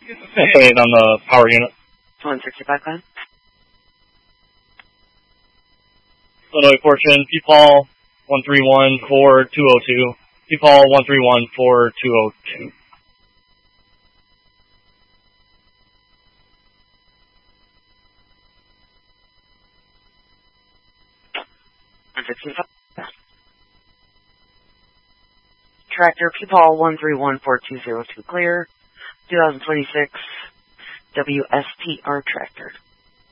Wait, on the power unit. 165, go ahead. Illinois Fortune, P-Paul 131-4202. P-Paul 131-4202. Tractor P-Paul 131-4202 clear. 2026 WSTR tractor.